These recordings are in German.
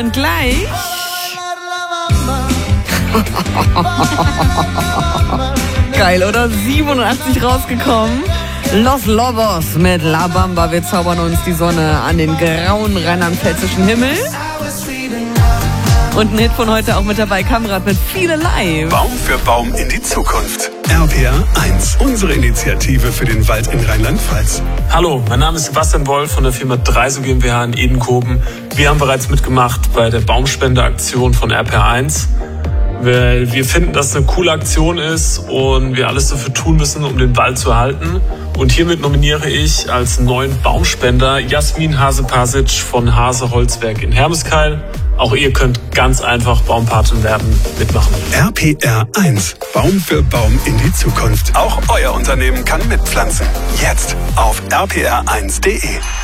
und gleich... Geil, oder? 87 rausgekommen. Los Lobos mit La Bamba. Wir zaubern uns die Sonne an den grauen rheinland-pfälzischen Himmel. Und ein Hit von heute auch mit dabei, Kamrat mit Viele Live. Baum für Baum in die Zukunft. RPR 1, unsere Initiative für den Wald in Rheinland-Pfalz. Hallo, mein Name ist Sebastian Wolf von der Firma Dreiso GmbH in Edenkoben. Wir haben bereits mitgemacht bei der Baumspendeaktion von RPR 1. Weil wir finden, dass es eine coole Aktion ist und wir alles dafür tun müssen, um den Wald zu erhalten. Und hiermit nominiere ich als neuen Baumspender Jasmin Hase-Pasic von Hase Holzwerk in Hermeskeil. Auch ihr könnt ganz einfach Baumpatin werden, mitmachen. RPR 1, Baum für Baum in die Zukunft. Auch euer Unternehmen kann mitpflanzen. Jetzt auf rpr1.de.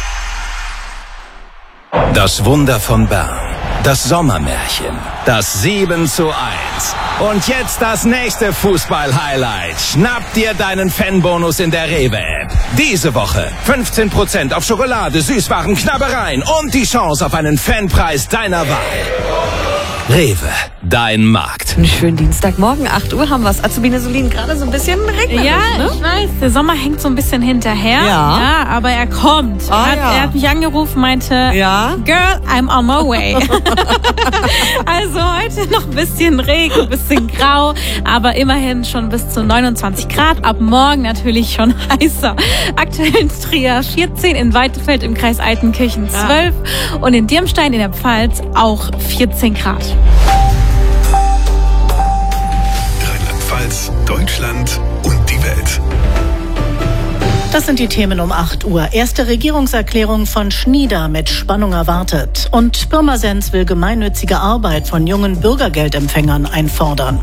Das Wunder von Bern. Das Sommermärchen. Das 7:1. Und jetzt das nächste Fußball-Highlight. Schnapp dir deinen Fanbonus in der Rewe-App. Diese Woche 15% auf Schokolade, Süßwaren, Knabbereien und die Chance auf einen Fanpreis deiner Wahl. Rewe, dein Markt. Einen schönen Dienstagmorgen, 8 Uhr haben wir es. Azubine Solin, gerade so ein bisschen regnerisch, Ja, ne? ich weiß, der Sommer hängt so ein bisschen hinterher. Ja. Aber er kommt. Er hat mich angerufen, meinte, Ja? Girl, I'm on my way. Also heute noch ein bisschen Regen, ein bisschen grau, aber immerhin schon bis zu 29 Grad. Ab morgen natürlich schon heißer. Aktuell in Trier 14, in Weidefeld im Kreis Altenkirchen 12 und in Dirmstein in der Pfalz auch 14 Grad. Rheinland-Pfalz, Deutschland und die Welt. Das sind die Themen um 8 Uhr. Erste Regierungserklärung von Schnieder mit Spannung erwartet. Und Pirmasens will gemeinnützige Arbeit von jungen Bürgergeldempfängern einfordern.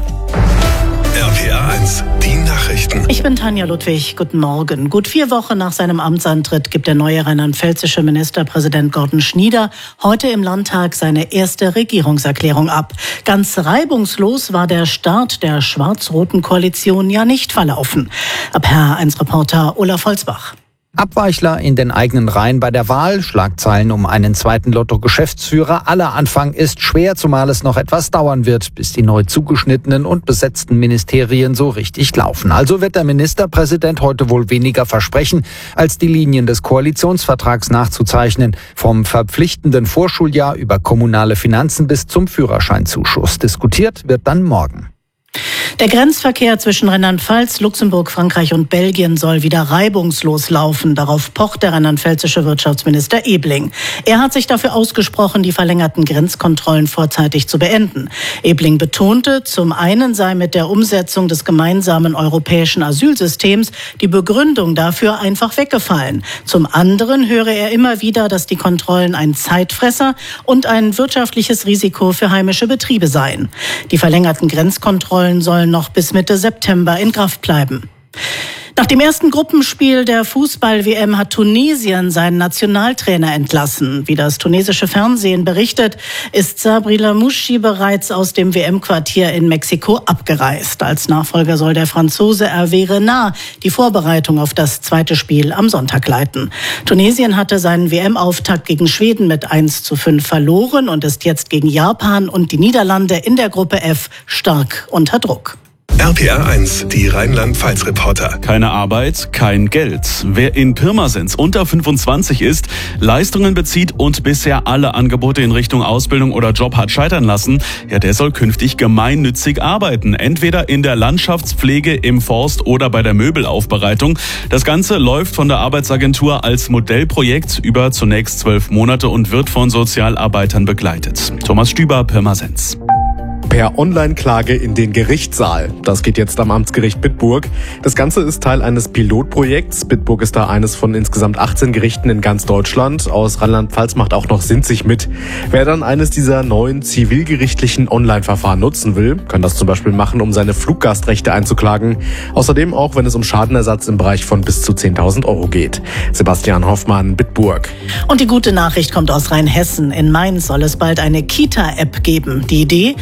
RPR 1, die Nachrichten. Ich bin Tanja Ludwig. Guten Morgen. Gut 4 Wochen nach seinem Amtsantritt gibt der neue rheinland-pfälzische Ministerpräsident Gordon Schnieder heute im Landtag seine erste Regierungserklärung ab. Ganz reibungslos war der Start der schwarz-roten Koalition ja nicht verlaufen. RPR1-Reporter Olaf Holzbach. Abweichler in den eigenen Reihen bei der Wahl, Schlagzeilen um einen zweiten Lotto-Geschäftsführer. Aller Anfang ist schwer, zumal es noch etwas dauern wird, bis die neu zugeschnittenen und besetzten Ministerien so richtig laufen. Also wird der Ministerpräsident heute wohl weniger versprechen, als die Linien des Koalitionsvertrags nachzuzeichnen. Vom verpflichtenden Vorschuljahr über kommunale Finanzen bis zum Führerscheinzuschuss. Diskutiert wird dann morgen. Der Grenzverkehr zwischen Rheinland-Pfalz, Luxemburg, Frankreich und Belgien soll wieder reibungslos laufen. Darauf pocht der rheinland-pfälzische Wirtschaftsminister Ebling. Er hat sich dafür ausgesprochen, die verlängerten Grenzkontrollen vorzeitig zu beenden. Ebling betonte, zum einen sei mit der Umsetzung des gemeinsamen europäischen Asylsystems die Begründung dafür einfach weggefallen. Zum anderen höre er immer wieder, dass die Kontrollen ein Zeitfresser und ein wirtschaftliches Risiko für heimische Betriebe seien. Die verlängerten Grenzkontrollen sollen noch bis Mitte September in Kraft bleiben. Nach dem ersten Gruppenspiel der Fußball-WM hat Tunesien seinen Nationaltrainer entlassen. Wie das tunesische Fernsehen berichtet, ist Sabri Lamouchi bereits aus dem WM-Quartier in Mexiko abgereist. Als Nachfolger soll der Franzose Hervé Renard die Vorbereitung auf das zweite Spiel am Sonntag leiten. Tunesien hatte seinen WM-Auftakt gegen Schweden mit 1:5 verloren und ist jetzt gegen Japan und die Niederlande in der Gruppe F stark unter Druck. RPR 1, die Rheinland-Pfalz-Reporter. Keine Arbeit, kein Geld. Wer in Pirmasens unter 25 ist, Leistungen bezieht und bisher alle Angebote in Richtung Ausbildung oder Job hat scheitern lassen, ja, der soll künftig gemeinnützig arbeiten. Entweder in der Landschaftspflege, im Forst oder bei der Möbelaufbereitung. Das Ganze läuft von der Arbeitsagentur als Modellprojekt über zunächst 12 Monate und wird von Sozialarbeitern begleitet. Thomas Stüber, Pirmasens. Per Online-Klage in den Gerichtssaal. Das geht jetzt am Amtsgericht Bitburg. Das Ganze ist Teil eines Pilotprojekts. Bitburg ist da eines von insgesamt 18 Gerichten in ganz Deutschland. Aus Rheinland-Pfalz macht auch noch Sinzig mit. Wer dann eines dieser neuen zivilgerichtlichen Online-Verfahren nutzen will, kann das zum Beispiel machen, um seine Fluggastrechte einzuklagen. Außerdem auch, wenn es um Schadenersatz im Bereich von bis zu 10.000 Euro geht. Sebastian Hoffmann, Bitburg. Und die gute Nachricht kommt aus Rheinhessen. In Mainz soll es bald eine Kita-App geben. Die Idee, wenn ein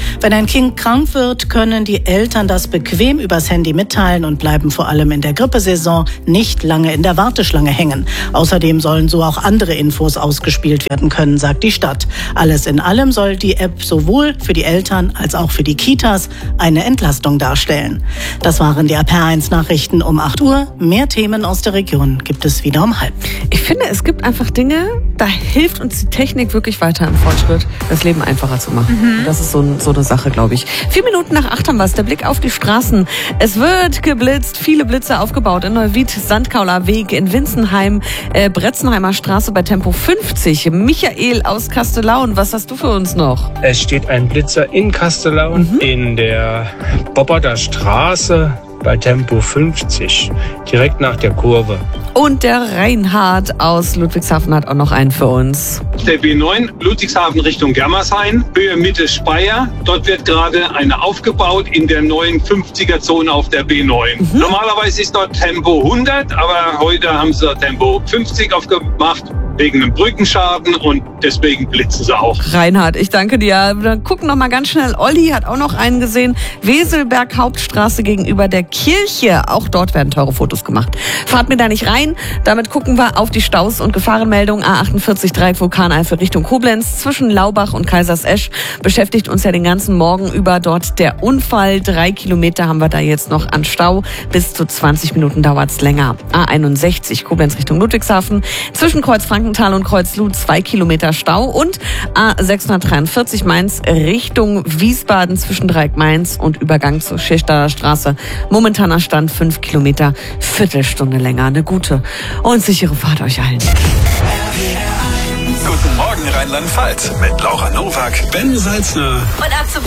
ein Kind krank wird, können die Eltern das bequem übers Handy mitteilen und bleiben vor allem in der Grippesaison nicht lange in der Warteschlange hängen. Außerdem sollen so auch andere Infos ausgespielt werden können, sagt die Stadt. Alles in allem soll die App sowohl für die Eltern als auch für die Kitas eine Entlastung darstellen. Das waren die RPR1 Nachrichten um 8 Uhr. Mehr Themen aus der Region gibt es wieder um 12:30. Ich finde, es gibt einfach Dinge, da hilft uns die Technik wirklich weiter im Fortschritt, das Leben einfacher zu machen. Das ist so eine Sache, glaube ich. 4 Minuten nach 8 haben wir es. Der Blick auf die Straßen. Es wird geblitzt, viele Blitze aufgebaut in Neuwied, Sandkauler Weg, in Winzenheim, Bretzenheimer Straße bei Tempo 50. Michael aus Kastellaun, was hast du für uns noch? Es steht ein Blitzer in Kastellaun in der Bobberter Straße bei Tempo 50, direkt nach der Kurve. Und der Reinhard aus Ludwigshafen hat auch noch einen für uns. Der B9 Ludwigshafen Richtung Germershain, Höhe Mitte Speyer. Dort wird gerade eine aufgebaut in der neuen 50er-Zone auf der B9. Normalerweise ist dort Tempo 100, aber heute haben sie Tempo 50 aufgemacht. Wegen einem Brückenschaden und deswegen blitzen sie auch. Reinhard, ich danke dir. Dann gucken noch mal ganz schnell. Olli hat auch noch einen gesehen. Weselberg Hauptstraße gegenüber der Kirche. Auch dort werden teure Fotos gemacht. Fahrt mir da nicht rein. Damit gucken wir auf die Staus und Gefahrenmeldung. A48 Dreieck Vulkaneifel Richtung Koblenz. Zwischen Laubach und Kaisersesch beschäftigt uns ja den ganzen Morgen über dort der Unfall. 3 Kilometer haben wir da jetzt noch an Stau. Bis zu 20 Minuten dauert's länger. A61 Koblenz Richtung Ludwigshafen. Zwischen Kreuz Frankenthal und Kreuzlud 2 Kilometer Stau und A643 Mainz Richtung Wiesbaden zwischen Dreieck Mainz und Übergang zur Schirchtaler Straße. Momentaner Stand 5 Kilometer, Viertelstunde länger. Eine gute und sichere Fahrt euch allen. Guten Morgen Rheinland-Pfalz mit Laura Nowak, Ben Salzner Und ab